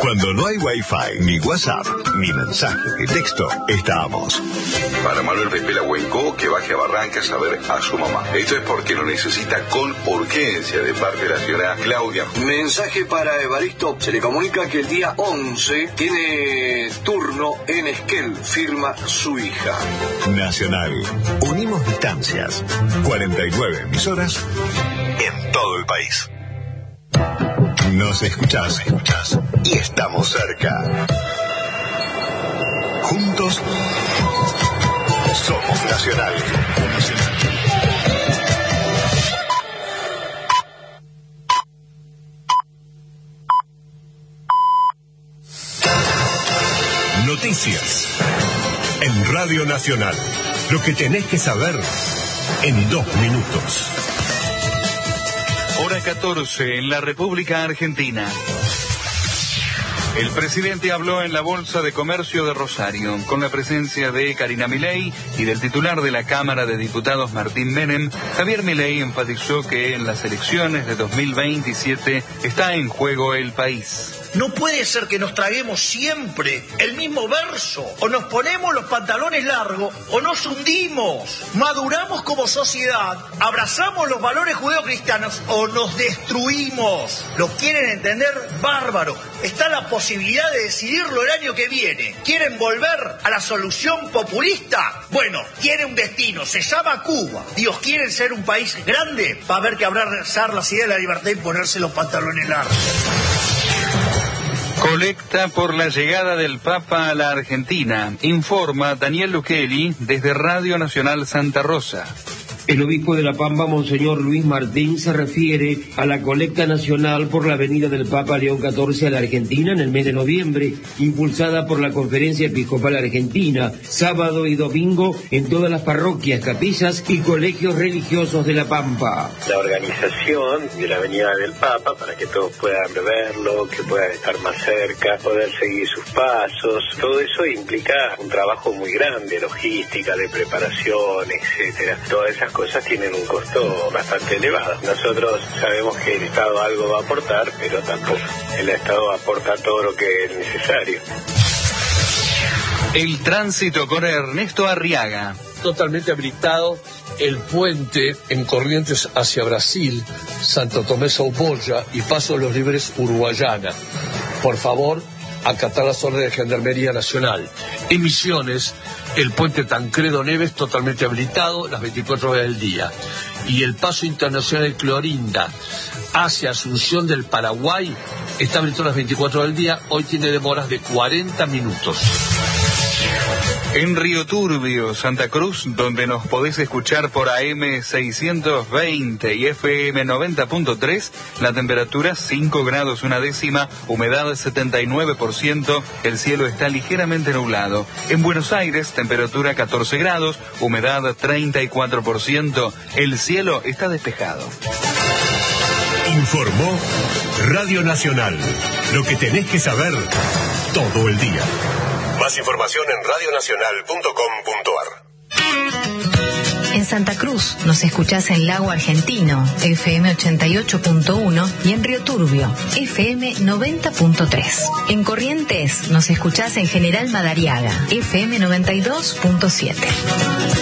Cuando no hay Wi-Fi, ni WhatsApp, ni mensaje de texto, estamos. Para Manuel Pepela Huenco, que baje a Barrancas a ver a su mamá. Esto es porque lo necesita con urgencia de parte de la señora Claudia. Mensaje para Evaristo. Se le comunica que el día 11 tiene turno en Esquel. Firma su hija. Nacional. Unimos distancias. 49 emisoras en todo el país. Nos escuchás y estamos cerca. Juntos somos Nacional. Noticias en Radio Nacional. Lo que tenés que saber en 2 minutos. Hora 14 en la República Argentina. El presidente habló en la Bolsa de Comercio de Rosario, con la presencia de Karina Milei y del titular de la Cámara de Diputados, Martín Menem. Javier Milei enfatizó que en las elecciones de 2027 está en juego el país. No puede ser que nos traguemos siempre el mismo verso. O nos ponemos los pantalones largos o nos hundimos. Maduramos como sociedad, abrazamos los valores judeocristianos o nos destruimos. ¿Lo quieren entender? Bárbaro. Está la posibilidad de decidirlo el año que viene. ¿Quieren volver a la solución populista? Bueno, tiene un destino, se llama Cuba. Dios, ¿quieren ser un país grande? Va a haber que abrazar las ideas de la libertad y ponerse los pantalones largos. Colecta por la llegada del Papa a la Argentina, informa Daniel Luquelli desde Radio Nacional Santa Rosa. El obispo de La Pampa, Monseñor Luis Martín, se refiere a la colecta nacional por la venida del Papa León XIV a la Argentina en el mes de noviembre, impulsada por la Conferencia Episcopal Argentina, sábado y domingo en todas las parroquias, capillas y colegios religiosos de La Pampa. La organización de la venida del Papa, para que todos puedan verlo, que puedan estar más cerca, poder seguir sus pasos, todo eso implica un trabajo muy grande, logística, de preparación, etcétera. Todas esas cosas tienen un costo bastante elevado. Nosotros sabemos que el Estado algo va a aportar, pero tampoco. El Estado aporta todo lo que es necesario. El tránsito con Ernesto Arriaga. Totalmente habilitado el puente en Corrientes hacia Brasil, Santo Tomé Saupolla y Paso de los Libres Uruguayana. Por favor, acatar las órdenes de Gendarmería Nacional. En Misiones, el puente Tancredo Neves totalmente habilitado las 24 horas del día. Y el paso internacional de Clorinda hacia Asunción del Paraguay está habilitado las 24 horas del día. Hoy tiene demoras de 40 minutos. En Río Turbio, Santa Cruz, donde nos podés escuchar por AM 620 y FM 90.3, la temperatura 5 grados una décima, humedad 79%, el cielo está ligeramente nublado. En Buenos Aires, temperatura 14 grados, humedad 34%, el cielo está despejado. Informó Radio Nacional. Lo que tenés que saber todo el día. Más información en radionacional.com.ar. En Santa Cruz nos escuchás en Lago Argentino, FM 88.1 y en Río Turbio, FM 90.3. En Corrientes nos escuchás en General Madariaga, FM 92.7.